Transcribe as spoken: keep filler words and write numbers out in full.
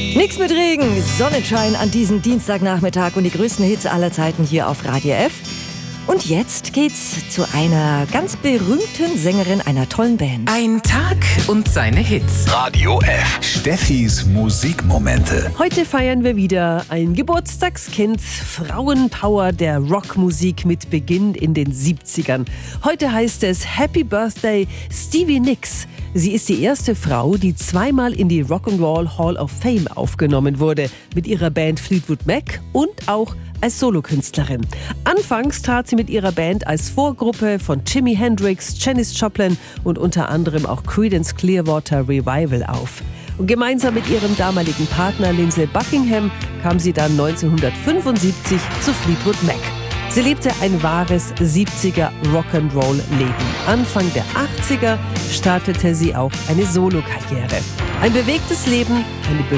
Nix mit Regen, Sonnenschein an diesem Dienstagnachmittag und die größten Hits aller Zeiten hier auf Radio F. Und jetzt geht's zu einer ganz berühmten Sängerin einer tollen Band. Ein Tag und seine Hits. Radio F. Steffis Musikmomente. Heute feiern wir wieder ein Geburtstagskind, Frauenpower der Rockmusik mit Beginn in den siebzigern. Heute heißt es Happy Birthday Stevie Nicks. Sie ist die erste Frau, die zweimal in die Rock'n'Roll Hall of Fame aufgenommen wurde, mit ihrer Band Fleetwood Mac und auch als Solokünstlerin. Anfangs trat sie mit ihrer Band als Vorgruppe von Jimi Hendrix, Janis Joplin und unter anderem auch Creedence Clearwater Revival auf. Und gemeinsam mit ihrem damaligen Partner Lindsey Buckingham kam sie dann neunzehnhundertfünfundsiebzig zu Fleetwood Mac. Sie lebte ein wahres siebziger Rock'n'Roll-Leben. Anfang der achtziger startete sie auch eine Solokarriere. Ein bewegtes Leben, eine